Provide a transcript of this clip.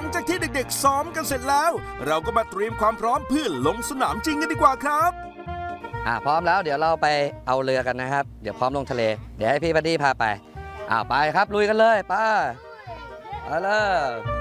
จากที่เด็กๆซ้อมกันเสร็จแล้วเราก็มาเตรียมความพร้อมเพื่อลงสนามจริงกันดีกว่าครับพร้อมแล้วเดี๋ยวเราไปเอาเรือกันนะครับเดี๋ยวพร้อมลงทะเลเดี๋ยวให้พี่บัดดี้พาไปไปครับลุยกันเลยไปเลย